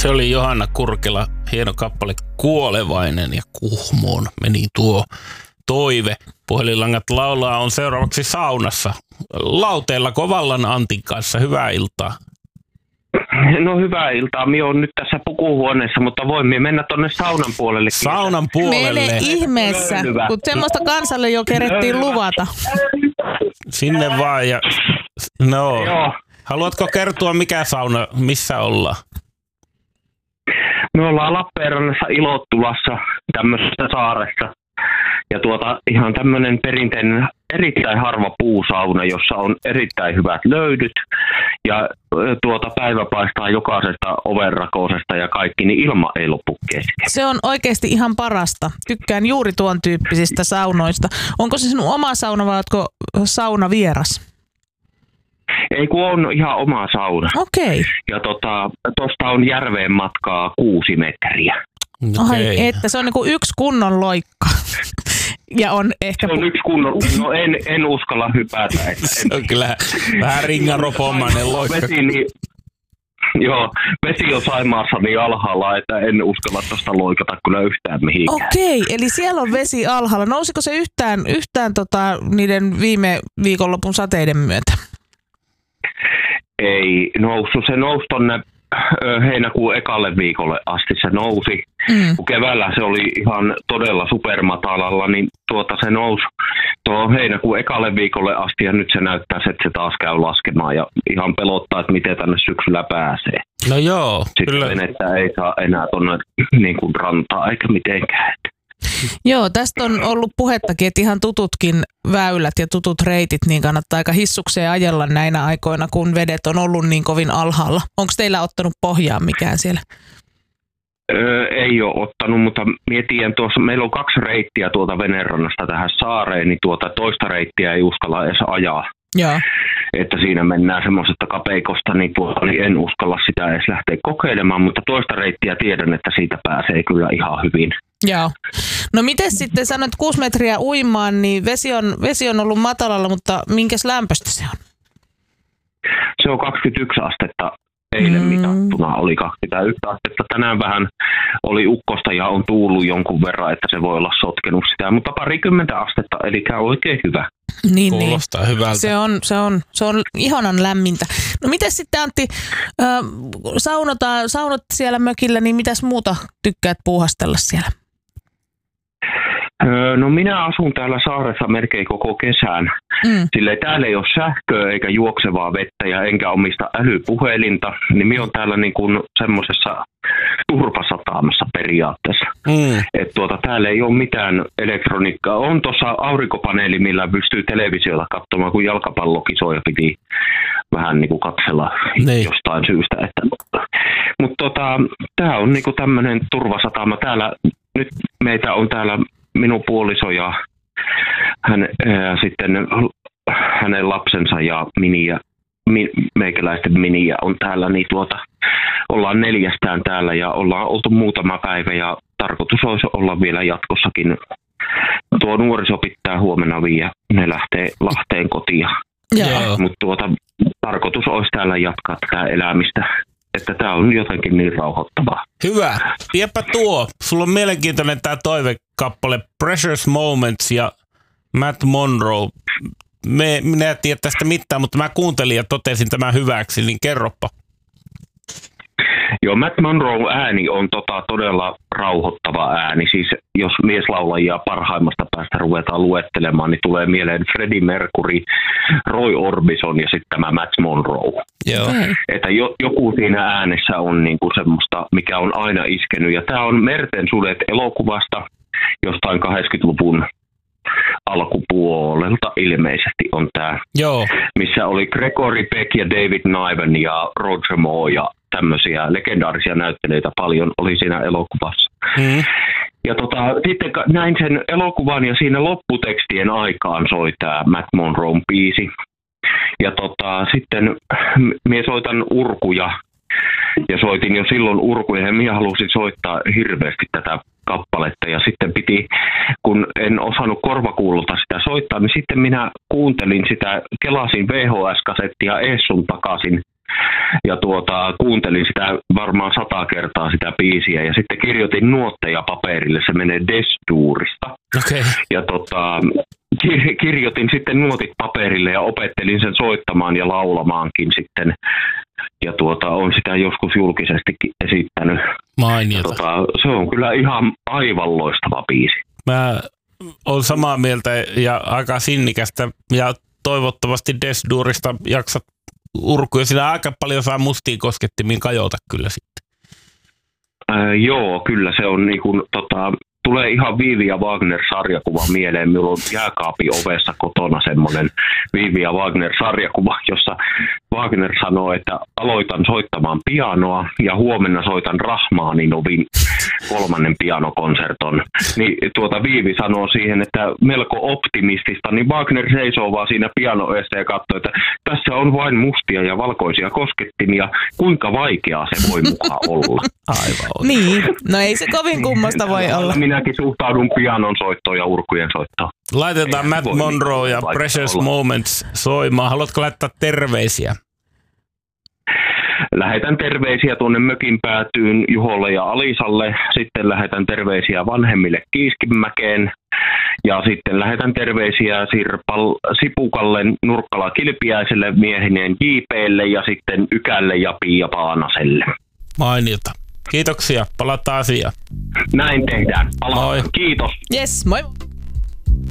Se oli Johanna Kurkela, hieno kappale Kuolevainen ja Kuhmoon meni tuo toive. Puhelinlangat laulaa on seuraavaksi saunassa. Lauteella Kovallan Antin kanssa. Hyvää iltaa. No hyvää iltaa. Minä olen nyt tässä pukuhuoneessa, mutta voimme mennä tuonne saunan puolelle. Saunan puolelle. Mene ihmeessä, kun semmoista kansalle jo kerettiin luvata. Sinne vaan ja... No. Joo. Haluatko kertoa mikä sauna, missä ollaan? Me ollaan Lappeenrannassa Ilottulassa, tämmöisessä saaressa. Ja ihan tämmöinen perinteinen, erittäin harva puusauna, jossa on erittäin hyvät löydyt. Ja päivä paistaa jokaisesta ovenrakoisesta ja kaikki, niin ilma ei loppu kesken. Se on oikeasti ihan parasta. Tykkään juuri tuon tyyppisistä saunoista. Onko se sinun oma sauna vai oletko sauna vieras? Ei kun on ihan oma sauna. Okei. Ja tosta on järveen matkaa 6 metriä. Ai, että se on niinku yksi kunnon loikka. Ja on ehkä... Se on yksi kunnon, no en uskalla hypätä. Se on kyllä vähän ringaropomainen loikka. Vesi on Saimaassa niin alhaalla, että en uskalla tuosta loikata kyllä yhtään mihinkään. Okei, eli siellä on vesi alhaalla. Nousiko se yhtään niiden viime viikonlopun sateiden myötä? Ei noussut. Se nousi tonne heinäkuun ekalle viikolle asti se nousi. Kun keväällä se oli ihan todella supermatalalla, niin se nousi tuohon heinäkuun ekalle viikolle asti ja nyt se näyttää, että se taas käy laskemaan ja ihan pelottaa, että miten tänne syksyllä pääsee. No joo, sitten kyllä. Venettä ei saa enää tuonne niin kuin rantaa eikä mitenkään. Joo, tästä on ollut puhettakin, että ihan tututkin väylät ja tutut reitit, niin kannattaa aika hissukseen ajella näinä aikoina, kun vedet on ollut niin kovin alhaalla. Onko teillä ottanut pohjaan mikään siellä? Ei ole ottanut, mutta mietin tuossa, meillä on 2 reittiä tuolta Venerannasta tähän saareen, niin toista reittiä ei uskalla edes ajaa. Joo. Että siinä mennään semmoisesta kapeikosta, niin en uskalla sitä edes lähteä kokeilemaan, mutta toista reittiä tiedän, että siitä pääsee kyllä ihan hyvin. Joo. No miten sitten sanoit 6 metriä uimaan, niin vesi on ollut matalalla, mutta minkäs lämpöistä se on? Se on 21 astetta. Eilen mitattuna oli 21 astetta. Tänään vähän oli ukkosta ja on tuullut jonkun verran, että se voi olla sotkenut sitä, mutta 20 astetta, eli oikein hyvä. Niin, kuulostaa hyvältä. Se on ihanan lämmintä. No miten sitten Antti, saunot siellä mökillä, niin mitäs muuta tykkäät puuhastella siellä? No minä asun täällä saaressa melkein koko kesän. Sillä täällä ei ole sähköä eikä juoksevaa vettä ja enkä omista älypuhelinta. Niin minä olen täällä niin kuin semmoisessa turvasataamassa periaatteessa. Että täällä ei ole mitään elektroniikkaa. On tuossa aurinkopaneeli, millä pystyy televisiota katsomaan, kun jalkapallokisoja piti vähän niin kuin katsella jostain syystä. Mutta tämä on niin kuin tämmöinen turvasatama. Täällä nyt meitä on täällä minun puoliso ja sitten hänen lapsensa ja meikäläisten miniä on täällä, niin ollaan 4 täällä ja ollaan oltu muutama päivä ja tarkoitus olisi olla vielä jatkossakin. Tuo nuoriso pitää huomenna viiä, ne lähtee Lahteen kotiin. Mutta tarkoitus olisi täällä jatkaa tätä elämistä. Että tämä on jotenkin niin rauhoittavaa. Hyvä. Piepä tuo. Sulla on mielenkiintoinen tämä toivekappale Precious Moments ja Matt Monro. Minä en tiedä tästä mitään, mutta mä kuuntelin ja totesin tämän hyväksi, niin kerropa. Joo, Matt Monroe ääni on todella rauhoittava ääni. Siis jos mieslaulajia parhaimmasta päästä ruvetaan luettelemaan, niin tulee mieleen Freddie Mercury, Roy Orbison ja sitten tämä Matt Monroe. Joo. Että joku siinä äänessä on niinku semmoista, mikä on aina iskenyt. Ja tämä on Merten sudet -elokuvasta jostain 80-luvun alkupuolelta ilmeisesti on tämä, missä oli Gregory Peck ja David Niven ja Roger Moore ja tämmöisiä legendaarisia näyttelijöitä paljon oli siinä elokuvassa. Ja sitten näin sen elokuvan ja siinä lopputekstien aikaan soi tämä Matt Monroen biisi. Ja sitten minä soitan urkuja ja soitin jo silloin urkuja ja minä halusin soittaa hirveästi tätä kappaletta ja sitten kun en osannut korvakuulolta sitä soittaa, niin sitten minä kuuntelin sitä, kelasin VHS-kasettia Essun takaisin Ja kuuntelin sitä varmaan 100 kertaa sitä biisiä ja sitten kirjoitin nuotteja paperille, se menee Des-duurista. Okay. Ja kirjoitin sitten nuotit paperille ja opettelin sen soittamaan ja laulamaankin sitten. Ja on sitä joskus julkisestikin esittänyt. Mainiota. Se on kyllä ihan aivan loistava biisi. Mä olen samaa mieltä ja aika sinnikästä ja toivottavasti Des-duurista jaksat urkuja. Siinä aika paljon saa mustiin koskettimien kajota kyllä sitten. Joo, kyllä se on niin kuin, tulee ihan Viivi ja Wagner-sarjakuva mieleen. Minulla on jääkaapin ovessa kotona semmoinen Viivi ja Wagner-sarjakuva, jossa Wagner sanoo, että aloitan soittamaan pianoa ja huomenna soitan Rahmaninovin 3. pianokonserton. Niin Viivi sanoo siihen, että melko optimistista, niin Wagner seisoo vaan siinä pianoeessa ja katsoo, että tässä on vain mustia ja valkoisia koskettimia. Kuinka vaikeaa se voi mukaan olla? Aivan. Niin, no ei se kovin kummasta voi olla. Minäkin suhtaudun pianon soittoon ja urkujen soittoon. Laitetaan Matt Monro ja Precious Moments soimaan. Haluatko laittaa terveisiä? Lähetän terveisiä tuonne mökin päätyyn Juholle ja Alisalle. Sitten lähetän terveisiä vanhemmille Kiiskimäkeen. Ja sitten lähetän terveisiä Sipukalle, Nurkkala Kilpiäiselle, miehineen JP:lle ja sitten Ykälle ja Pia Paanaselle. Mainiota. Kiitoksia. Palataan asiaan. Näin tehdään. Moi. Kiitos. Yes, moi.